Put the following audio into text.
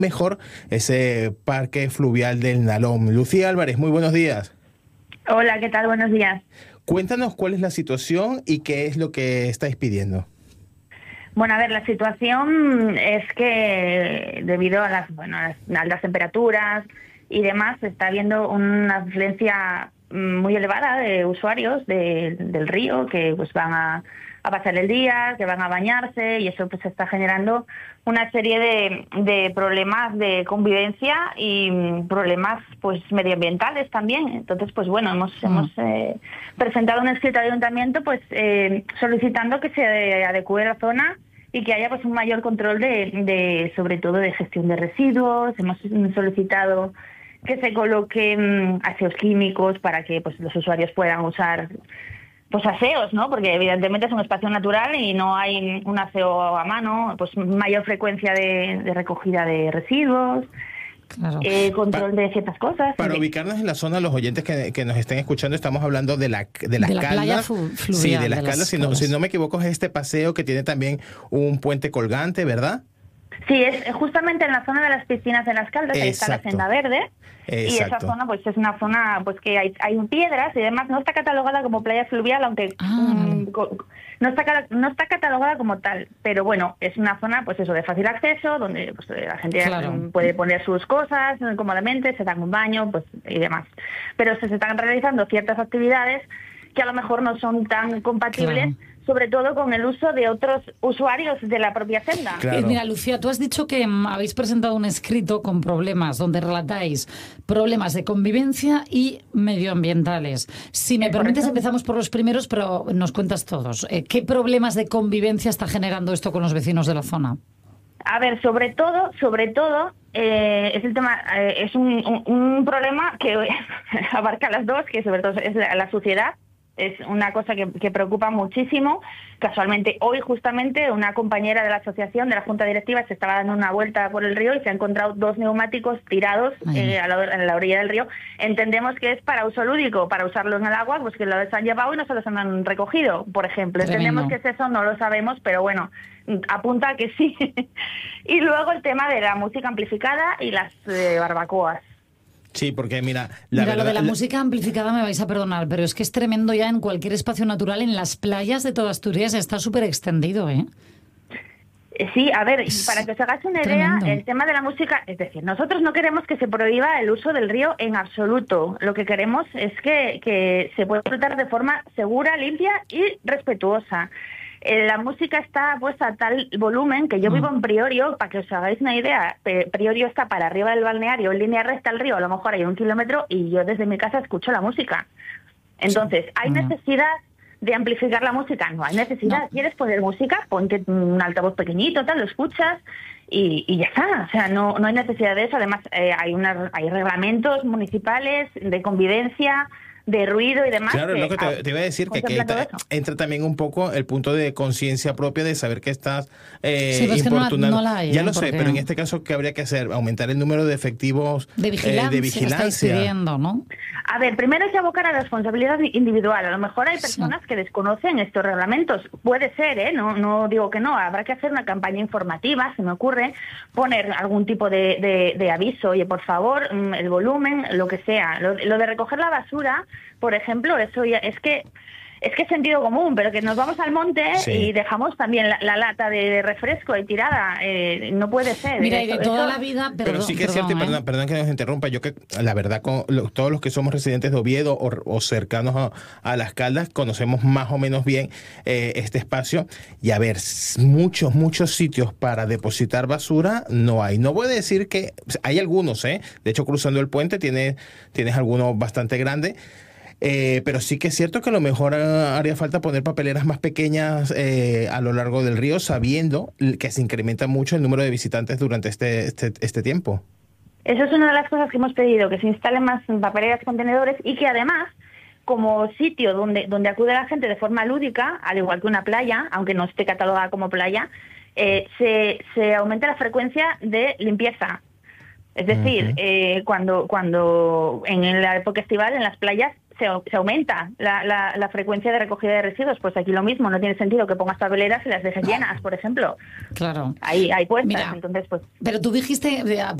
mejor ese parque fluvial del Nalón. Lucía Álvarez, muy buenos días. Hola, ¿qué tal? Buenos días. Cuéntanos cuál es la situación y qué es lo que estáis pidiendo. Bueno, a ver, la situación es que debido a las altas temperaturas y demás, se está viendo una afluencia muy elevada de usuarios del río que pues van a pasar el día, que van a bañarse, y eso pues está generando una serie de problemas de convivencia y problemas pues medioambientales también. Entonces, pues bueno, hemos presentado un escrito al ayuntamiento pues solicitando que se adecue la zona y que haya pues un mayor control de sobre todo de gestión de residuos. Hemos solicitado que se coloquen aseos químicos para que pues los usuarios puedan usar pues aseos, ¿no? Porque evidentemente es un espacio natural y no hay un aseo a mano, pues mayor frecuencia de recogida de residuos. Claro. Control de ciertas cosas. Para ubicarnos en la zona, los oyentes que nos estén escuchando, estamos hablando de las playa Caldas. fluvial. Sí, de las Caldas. Si no me equivoco, es este paseo que tiene también un puente colgante, ¿verdad? Sí, es justamente en la zona de las piscinas de las Caldas. Ahí está la senda verde. Exacto. Y esa zona pues es una zona pues que hay piedras y demás. No está catalogada como playa fluvial, aunque no está catalogada como tal. Pero bueno, es una zona pues eso de fácil acceso, donde pues, la gente puede poner sus cosas cómodamente, se dan un baño pues y demás. Pero se están realizando ciertas actividades que a lo mejor no son tan compatibles, sobre todo con el uso de otros usuarios de la propia senda. Mira, Lucía, tú has dicho que habéis presentado un escrito con problemas, donde relatáis problemas de convivencia y medioambientales. Si me permites, empezamos por los primeros, pero nos cuentas todos. ¿Qué problemas de convivencia está generando esto con los vecinos de la zona? A ver, sobre todo, es el tema, es un problema que abarca las dos, que sobre todo es la suciedad. Es una cosa que preocupa muchísimo. Casualmente, hoy justamente una compañera de la asociación, de la Junta Directiva, se estaba dando una vuelta por el río y se ha encontrado 2 neumáticos tirados en la orilla del río. Entendemos que es para uso lúdico, para usarlos en el agua, pues que los han llevado y no se los han recogido, por ejemplo. Entendemos que es eso, no lo sabemos, pero bueno, apunta a que sí. Y luego el tema de la música amplificada y las barbacoas. Sí, porque mira... Lo de la música amplificada me vais a perdonar, pero es que es tremendo ya en cualquier espacio natural, en las playas de toda Asturias está súper extendido, ¿eh? Sí, a ver, para que os hagáis una idea, el tema de la música, es decir, nosotros no queremos que se prohíba el uso del río en absoluto. Lo que queremos es que se pueda disfrutar de forma segura, limpia y respetuosa. La música está puesta a tal volumen que yo vivo en Priorio, para que os hagáis una idea, Priorio está para arriba del balneario, en línea recta al río, a lo mejor hay 1 kilómetro, y yo desde mi casa escucho la música. Entonces, ¿hay necesidad de amplificar la música? No hay necesidad. ¿Quieres poner música? Ponte un altavoz pequeñito, tal, lo escuchas y ya está. O sea, no hay necesidad de eso. Además, hay reglamentos municipales de convivencia, de ruido y demás. Claro, es lo que te iba a decir, que entra también un poco el punto de conciencia propia de saber que estás importunando. No la hay, ya lo sé, pero en este caso, ¿qué habría que hacer? Aumentar el número de efectivos de vigilancia. Estáis pidiendo, ¿no? A ver, primero hay que abocar a la responsabilidad individual. A lo mejor hay personas que desconocen estos reglamentos. Puede ser, ¿eh? No digo que no. Habrá que hacer una campaña informativa, se me ocurre, poner algún tipo de aviso. Oye, por favor, el volumen, lo que sea. Lo de recoger la basura, por ejemplo, eso ya es que es sentido común, pero que nos vamos al monte y dejamos también la lata de refresco y tirada. No puede ser. Mira, y de toda la vida... Pero sí que es cierto, y perdón que nos interrumpa, yo que la verdad, todos los que somos residentes de Oviedo o cercanos a las Caldas, conocemos más o menos bien este espacio, y a ver, muchos sitios para depositar basura no hay. No voy a decir que... Hay algunos, de hecho, cruzando el puente tienes algunos bastante grandes, pero sí que es cierto que a lo mejor haría falta poner papeleras más pequeñas a lo largo del río, sabiendo que se incrementa mucho el número de visitantes durante este tiempo. Eso es una de las cosas que hemos pedido, que se instalen más papeleras y contenedores, y que además, como sitio donde acude la gente de forma lúdica, al igual que una playa, aunque no esté catalogada como playa, se aumente la frecuencia de limpieza. Es decir, cuando en la época estival en las playas se aumenta la frecuencia de recogida de residuos. Pues aquí lo mismo, no tiene sentido que pongas papeleras y las dejes llenas, por ejemplo. Claro. Ahí puestas, Mira, entonces pues... Pero tú dijiste,